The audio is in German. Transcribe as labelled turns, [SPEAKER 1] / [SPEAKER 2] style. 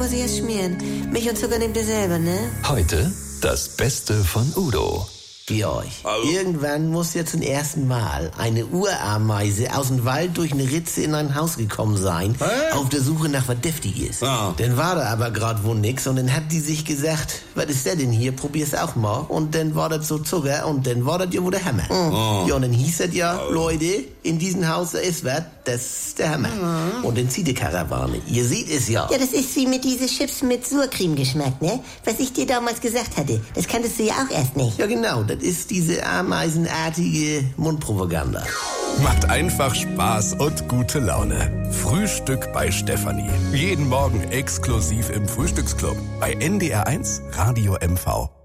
[SPEAKER 1] muss ich erst schmieren. Milch und Zucker nehmt ihr selber, ne?
[SPEAKER 2] Heute das Beste von Udo.
[SPEAKER 3] Georg, irgendwann muss ja zum ersten Mal eine Urameise aus dem Wald durch eine Ritze in ein Haus gekommen sein, auf der Suche nach was Deftiges.
[SPEAKER 4] Ja.
[SPEAKER 3] Dann war da aber gerade wohl nix und dann hat die sich gesagt, was ist der denn hier, probier's auch mal. Und dann war das so Zucker und dann war das ja wohl der Hammer. Ja, und dann hieß das ja, Leute, in diesem Haus da ist was, das ist der Hammer. Und dann zieht die Karawane. Ihr seht es ja.
[SPEAKER 1] Ja, das ist wie mit diese Chips mit Surcreme-Geschmack, ne? Was ich dir damals gesagt hatte. Das kanntest du ja auch erst nicht.
[SPEAKER 3] Ja genau, das ist diese ameisenartige Mundpropaganda.
[SPEAKER 5] Macht einfach Spaß und gute Laune. Frühstück bei Stefanie. Jeden Morgen exklusiv im Frühstücksclub bei NDR1 Radio MV.